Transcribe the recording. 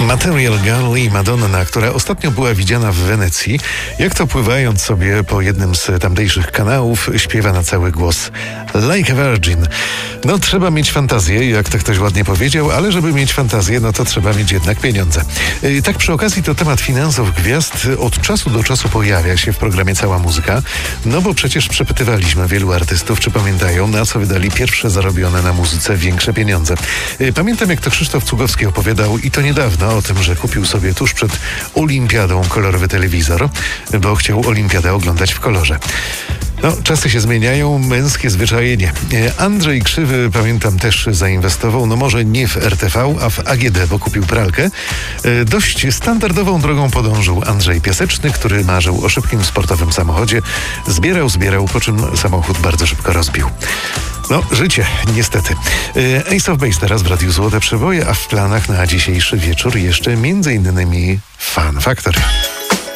Material Girl i Madonna, która ostatnio była widziana w Wenecji, jak to pływając sobie po jednym z tamtejszych kanałów, śpiewa na cały głos Like a Virgin. No trzeba mieć fantazję, jak to ktoś ładnie powiedział, ale żeby mieć fantazję, no to trzeba mieć jednak pieniądze. Tak przy okazji to temat finansów gwiazd od czasu do czasu pojawia się w programie Cała Muzyka, no bo przecież przepytywaliśmy wielu artystów, czy pamiętają, na co wydali pierwsze zarobione na muzyce większe pieniądze. Pamiętam, jak to Krzysztof Cugowski opowiadał i to niedawno o tym, że kupił sobie tuż przed olimpiadą kolorowy telewizor, bo chciał olimpiadę oglądać w kolorze. No, czasy się zmieniają, męskie zwyczaje nie. Andrzej Krzywy, pamiętam, też zainwestował, no może nie w RTV, a w AGD, bo kupił pralkę. Dość standardową drogą podążył Andrzej Piaseczny, który marzył o szybkim sportowym samochodzie. Zbierał, po czym samochód bardzo szybko rozbił. No, życie, niestety. Ace of Base teraz w Radiu Złote Przeboje, a w planach na dzisiejszy wieczór jeszcze m.in. Fun Factory.